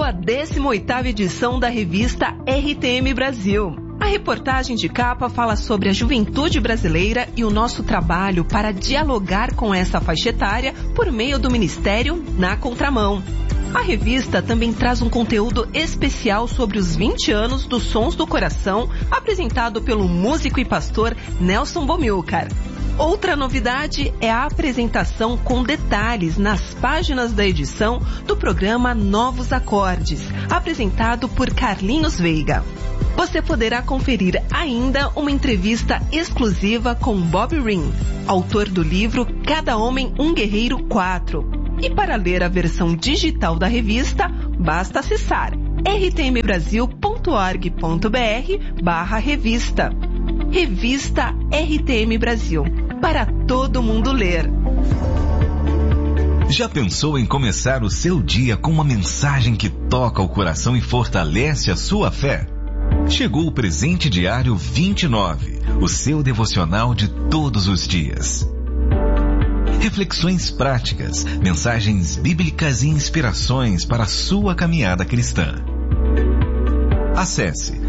a 18ª edição da revista RTM Brasil. A reportagem de capa fala sobre a juventude brasileira e o nosso trabalho para dialogar com essa faixa etária por meio do Ministério Na Contramão. A revista também traz um conteúdo especial sobre os 20 anos dos Sons do Coração, apresentado pelo músico e pastor Nelson Bomilcar. Outra novidade é a apresentação com detalhes nas páginas da edição do programa Novos Acordes, apresentado por Carlinhos Veiga. Você poderá conferir ainda uma entrevista exclusiva com Bob Ring, autor do livro Cada Homem um Guerreiro 4. E para ler a versão digital da revista, basta acessar rtmbrasil.org.br/revista. Revista RTM Brasil, para todo mundo ler. Já pensou em começar o seu dia com uma mensagem que toca o coração e fortalece a sua fé? Chegou o Presente Diário 29, o seu devocional de todos os dias. Reflexões práticas, mensagens bíblicas e inspirações para a sua caminhada cristã. Acesse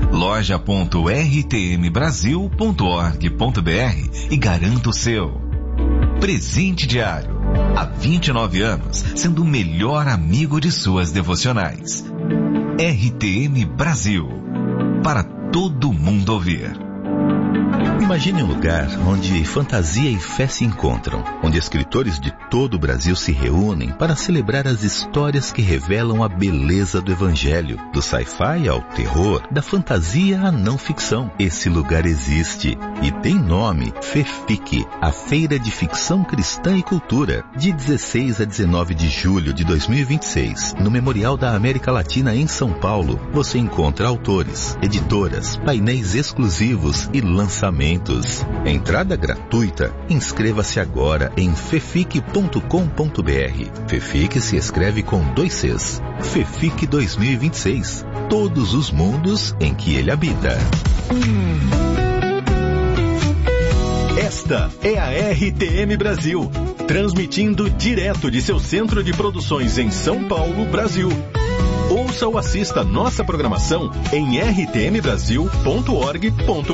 loja.rtmbrasil.org.br e garanta o seu. Presente Diário. Há 29 anos, sendo o melhor amigo de suas devocionais. RTM Brasil. Para todo mundo ouvir. Imagine um lugar onde fantasia e fé se encontram, onde escritores de todo o Brasil se reúnem para celebrar as histórias que revelam a beleza do Evangelho, do sci-fi ao terror, da fantasia à não ficção. Esse lugar existe e tem nome: FEFIC, a Feira de Ficção Cristã e Cultura, de 16 a 19 de julho de 2026, no Memorial da América Latina em São Paulo. Você encontra autores, editoras, painéis exclusivos e lançamentos. Entrada gratuita. Inscreva-se agora em fefic.com.br. FEFIC se escreve com 2 Cs. FEFIC 2026. Todos os mundos em que ele habita. Esta é a RTM Brasil, transmitindo direto de seu centro de produções em São Paulo, Brasil. Ouça ou assista nossa programação em rtmbrasil.org.br.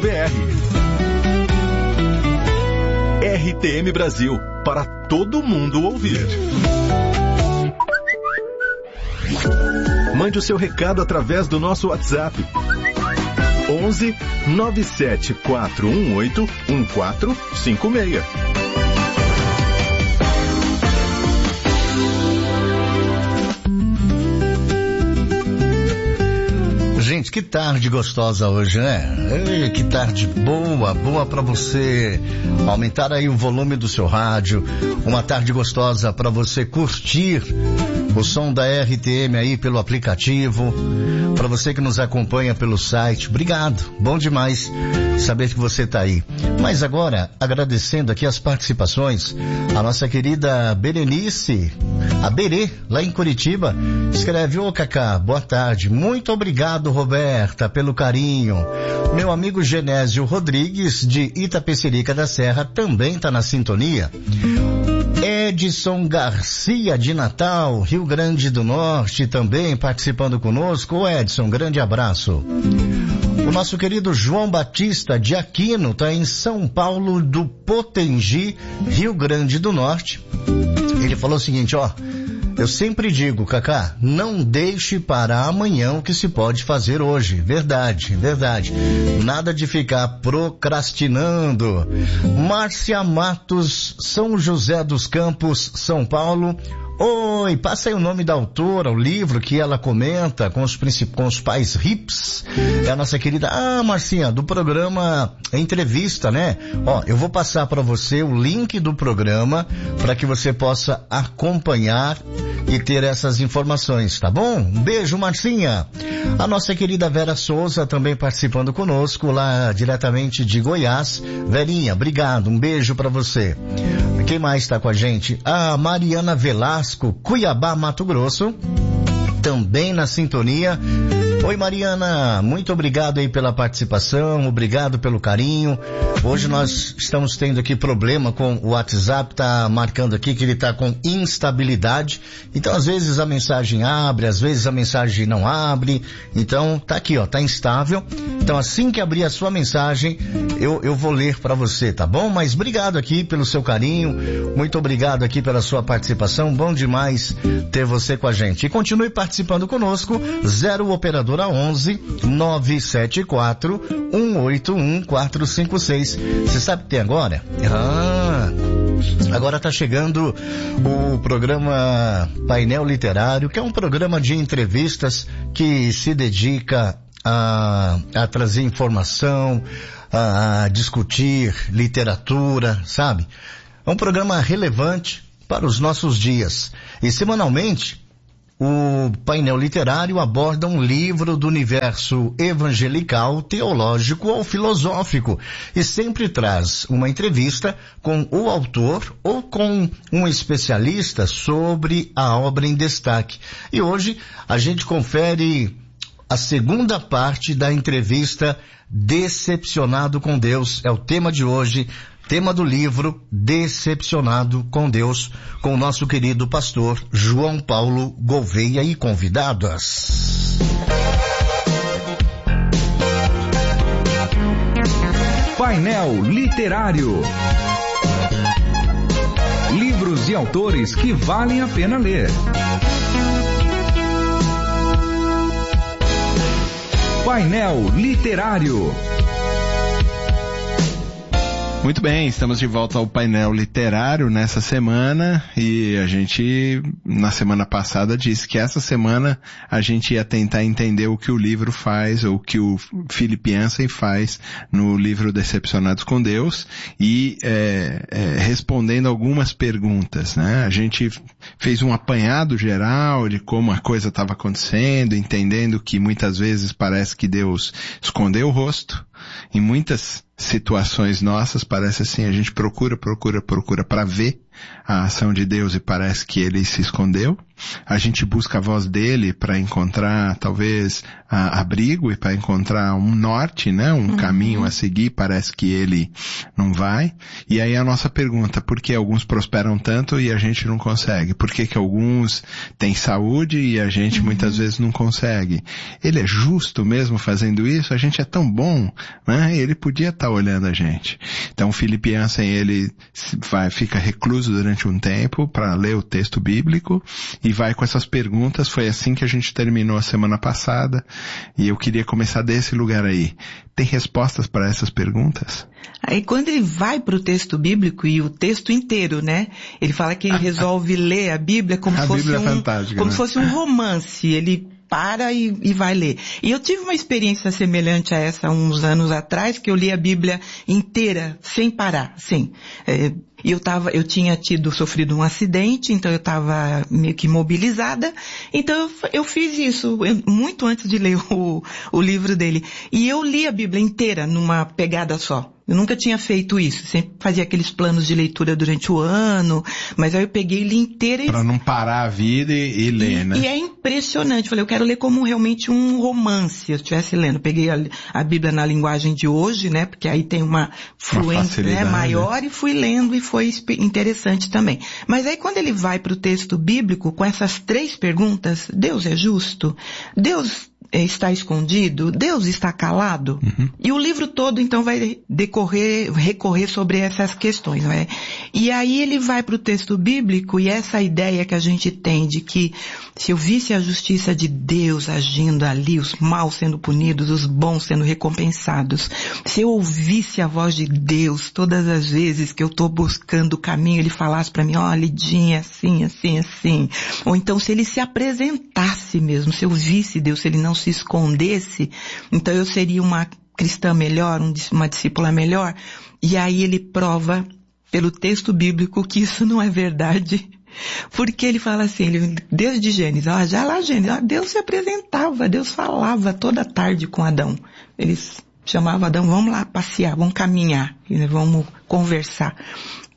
RTM Brasil, para todo mundo ouvir. Mande o seu recado através do nosso WhatsApp. 11 97418 1456. Gente, que tarde gostosa hoje, né? Que tarde boa para você aumentar aí o volume do seu rádio. Uma tarde gostosa para você curtir o som da RTM aí pelo aplicativo. Para você que nos acompanha pelo site, obrigado. Bom demais saber que você tá aí. Mas agora, agradecendo aqui as participações, a nossa querida Berenice, a Berê, lá em Curitiba, escreve: ô Cacá, boa tarde. Muito obrigado, Roberta, pelo carinho. Meu amigo Genésio Rodrigues, de Itapecerica da Serra, também tá na sintonia. Edson Garcia, de Natal, Rio Grande do Norte, também participando conosco. Ô Edson, grande abraço. O nosso querido João Batista de Aquino está em São Paulo do Potengi, Rio Grande do Norte. Ele falou o seguinte, ó: eu sempre digo, Cacá, não deixe para amanhã o que se pode fazer hoje. Verdade, verdade. Nada de ficar procrastinando. Márcia Matos, São José dos Campos, São Paulo. Oi, passa aí o nome da autora, o livro que ela comenta com os pais hips. É a nossa querida, Marcinha, do programa Entrevista, né? Ó, eu vou passar para você o link do programa para que você possa acompanhar e ter essas informações, tá bom? Um beijo, Marcinha. A nossa querida Vera Souza também participando conosco lá diretamente de Goiás. Verinha, obrigado, um beijo para você. Quem mais está com a gente? A Mariana Velasco, Cuiabá, Mato Grosso, também na sintonia. Oi, Mariana, muito obrigado aí pela participação, obrigado pelo carinho. Hoje nós estamos tendo aqui problema com o WhatsApp, tá marcando aqui que ele tá com instabilidade. Então, às vezes a mensagem abre, às vezes a mensagem não abre. Então, tá aqui, ó, tá instável. Então, assim que abrir a sua mensagem, eu vou ler para você, tá bom? Mas obrigado aqui pelo seu carinho, muito obrigado aqui pela sua participação. Bom demais ter você com a gente. E continue participando conosco, 0 operadora 11 974 181 456. Você sabe o que tem agora? Agora tá chegando o programa Painel Literário, que é um programa de entrevistas que se dedica a trazer informação, a discutir literatura, sabe? É um programa relevante para os nossos dias. E semanalmente, o painel literário aborda um livro do universo evangelical, teológico ou filosófico e sempre traz uma entrevista com o autor ou com um especialista sobre a obra em destaque. E hoje a gente confere a segunda parte da entrevista Decepcionado com Deus. É o tema de hoje. Tema do livro Decepcionado com Deus, com o nosso querido pastor João Paulo Gouveia e convidadas. Painel Literário. Livros e autores que valem a pena ler. Painel Literário. Muito bem, estamos de volta ao painel literário nessa semana e a gente, na semana passada, disse que essa semana a gente ia tentar entender o que o livro faz, ou o que o Philip Yancey faz no livro Decepcionados com Deus e respondendo algumas perguntas, né? A gente fez um apanhado geral de como a coisa estava acontecendo, entendendo que muitas vezes parece que Deus escondeu o rosto. Em muitas situações nossas parece assim, a gente procura para ver a ação de Deus e parece que ele se escondeu. A gente busca a voz dele para encontrar talvez abrigo e para encontrar um norte, né? Um caminho a seguir, parece que ele não vai. E aí a nossa pergunta, por que alguns prosperam tanto e a gente não consegue? Por que que alguns têm saúde e a gente muitas vezes não consegue? Ele é justo mesmo fazendo isso? A gente é tão bom, né? Ele podia estar olhando a gente. Então, Philip Yancey, ele fica recluso durante um tempo para ler o texto bíblico e vai com essas perguntas. Foi assim que a gente terminou a semana passada e eu queria começar desse lugar aí. Tem respostas para essas perguntas? Aí quando ele vai para o texto bíblico e o texto inteiro, né? Ele fala que ele resolve ler a Bíblia como se fosse um romance. Ele para e vai ler. E eu tive uma experiência semelhante a essa uns anos atrás, que eu li a Bíblia inteira, sem parar, sim. Eu tinha sofrido um acidente, então eu estava meio que imobilizada, então eu fiz isso muito antes de ler o livro dele. E eu li a Bíblia inteira numa pegada só. Eu nunca tinha feito isso, sempre fazia aqueles planos de leitura durante o ano, mas aí eu peguei ele inteira e... Pra não parar a vida e ler, né? E é impressionante, falei, eu quero ler como realmente um romance, eu estivesse lendo. Peguei a Bíblia na linguagem de hoje, né, porque aí tem uma fluência, né, maior, e fui lendo e foi interessante também. Mas aí quando ele vai pro texto bíblico, com essas 3 perguntas, Deus é justo? Deus está escondido? Deus está calado? E o livro todo, então, vai recorrer sobre essas questões, né? E aí ele vai para o texto bíblico e essa ideia que a gente tem de que se eu visse a justiça de Deus agindo ali, os maus sendo punidos, os bons sendo recompensados, se eu ouvisse a voz de Deus todas as vezes que eu estou buscando o caminho, ele falasse para mim, ó, Lidinha, assim, assim, assim. Ou então se ele se apresentasse mesmo, se eu visse Deus, se ele não se escondesse, então eu seria uma cristã melhor, uma discípula melhor. E aí ele prova pelo texto bíblico que isso não é verdade. Porque ele fala assim, desde Gênesis, Deus se apresentava, Deus falava toda tarde com Adão. Ele chamava Adão, vamos lá passear, vamos caminhar, vamos conversar.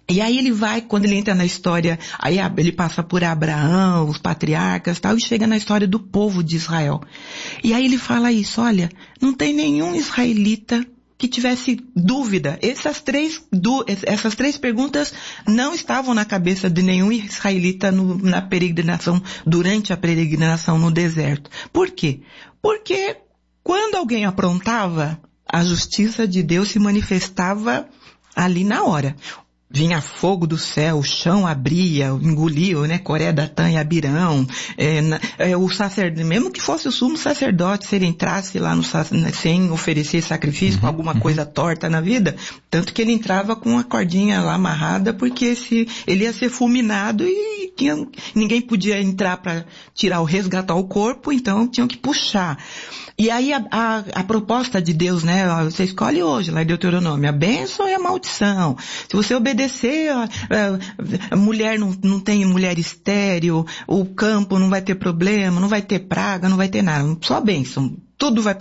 E aí ele vai, quando ele entra na história, aí ele passa por Abraão, os patriarcas e tal, e chega na história do povo de Israel. E aí ele fala isso, olha, não tem nenhum israelita que tivesse dúvida. Essas três perguntas não estavam na cabeça de nenhum israelita na peregrinação, durante a peregrinação no deserto. Por quê? Porque quando alguém aprontava, a justiça de Deus se manifestava ali na hora. Vinha fogo do céu, o chão abria, engoliu, né, Coré, Datã e Abirão, o sacerdote, mesmo que fosse o sumo sacerdote, se ele entrasse lá sem oferecer sacrifício, com alguma coisa torta na vida, tanto que ele entrava com a cordinha lá amarrada, porque ele ia ser fulminado e ninguém podia entrar para resgatar o corpo, então tinham que puxar. E aí a proposta de Deus, né, você escolhe hoje, lá em Deuteronômio, a bênção e a maldição. Se você obedecer, a mulher não tem mulher estéril, o campo não vai ter problema, não vai ter praga, não vai ter nada, só a bênção. Tudo vai